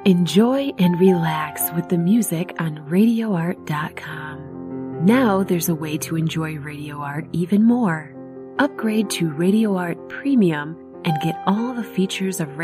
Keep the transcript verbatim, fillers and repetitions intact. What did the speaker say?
Enjoy and relax with the music on radio art dot com. Now there's a way to enjoy Radio Art even more. Upgrade to Radio Art Premium and get all the features of